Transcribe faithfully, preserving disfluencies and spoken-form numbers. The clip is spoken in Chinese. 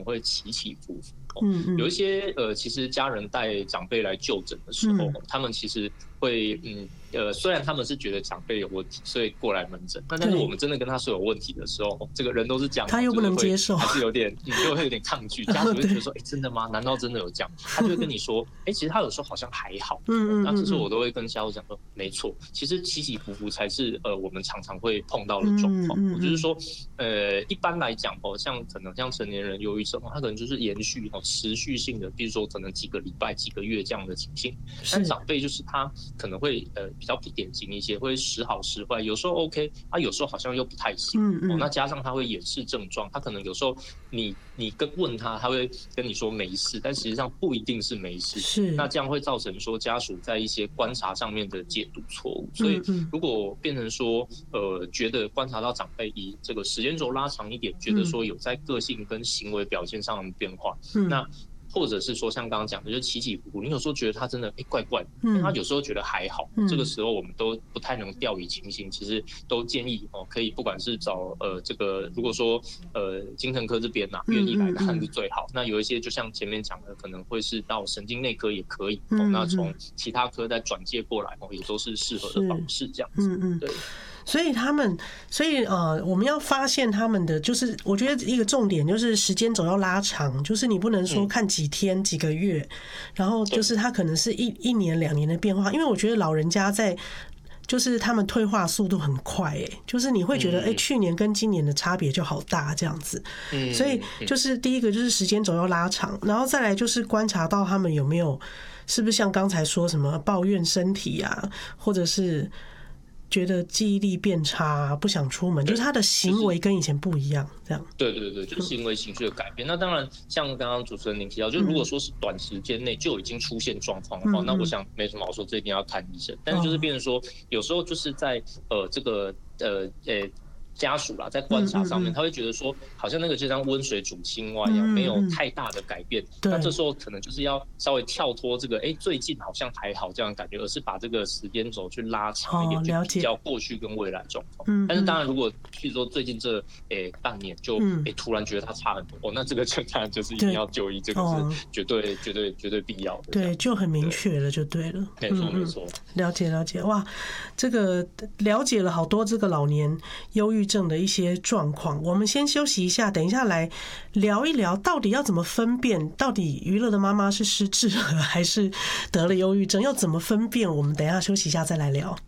会起起伏伏。嗯嗯，有一些呃，其实家人带长辈来就诊的时候，嗯、他们其实会嗯呃，虽然他们是觉得长辈有问题，所以过来门诊，那但是我们真的跟他说有问题的时候，这个人都是这样， 他又不能接受， 还是有点嗯，就会有点抗拒。家属会觉得说，哎、欸，真的吗？难道真的有这样？他就会跟你说，哎、欸，其实他有时候好像还好。嗯嗯，那这时候我都会跟家属讲说，没错，其实起起伏伏才是呃我们常常会碰到的状况。嗯嗯嗯，就是说，呃，一般来讲哦，像可能像成年人忧郁症，他可能就是延续哦持续性的，比如说可能几个礼拜、几个月这样的情形。但长辈就是他可能会呃比较不典型一些，会时好时坏，有时候 OK， 啊有时候好像又不太行。嗯嗯，哦，那加上他会掩饰症状，他可能有时候你你跟问他，他会跟你说没事，但实际上不一定是没事。是，那这样会造成说家属在一些观察上面的解读错误。所以如果变成说呃觉得观察到长辈以这个时间轴拉长一点，觉得说有在个性跟行为表现上的变化，嗯、那或者是说像刚刚讲的，就是起起伏伏，你有时候觉得他真的哎怪怪的，嗯，他有时候觉得还好，嗯，这个时候我们都不太能掉以轻心，其实都建议哦，可以不管是找呃这个，如果说呃精神科这边呐、啊、愿意来当然是最好。那有一些就像前面讲的，可能会是到神经内科也可以，哦，那从其他科再转介过来哦，也都是适合的方式这样子，嗯嗯，对。 所以他们，所以呃，我们要发现他们的，就是我觉得一个重点就是时间轴要拉长，就是你不能说看几天、几个月，然后就是他可能是一一年、两年的变化，因为我觉得老人家在。就是他们退化速度很快，哎，就是你会觉得，哎，去年跟今年的差别就好大这样子。所以就是第一个就是时间轴要拉长，然后再来就是观察到他们有没有，是不是像刚才说什么抱怨身体啊，或者是觉得记忆力变差，不想出门，就是他的行为跟以前不一样，这样。 对对对，就是行为情绪的改变。那当然，像刚刚主持人您提到，就如果说是短时间内就已经出现状况的话，那我想没什么好说，这一定要看医生。但是就是变成说，有时候就是在呃这个呃呃。家属啦，在观察上面，他会觉得说，好像那个就像温水煮青蛙一样，没有太大的改变。那这时候可能就是要稍微跳脱这个，哎，最近好像还好这样的感觉，而是把这个时间轴去拉长一点，去比较过去跟未来状况。但是当然，如果譬如说最近这诶半年就诶突然觉得它差很多，哦，那这个就当然就是一定要就医，这个是绝对绝对绝对必要的。 对，就很明确了，就对了。 没错没错， 了解了解，哇，这个了解了好多这个老年忧郁症的一些状况。我们先休息一下，等一下来聊一聊，到底要怎么分辨，到底娱乐的妈妈是失智了还是得了忧郁症，要怎么分辨？我们等一下休息一下再来聊。